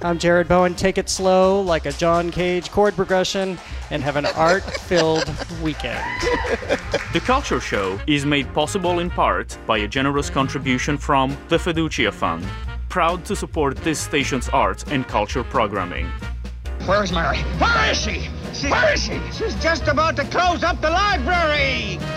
I'm Jared Bowen. Take it slow like a John Cage chord progression and have an art-filled weekend. The Culture Show is made possible in part by a generous contribution from the Fiducia Fund, proud to support this station's arts and culture programming. Where's Mary? Where is she? Where is she? She's just about to close up the library!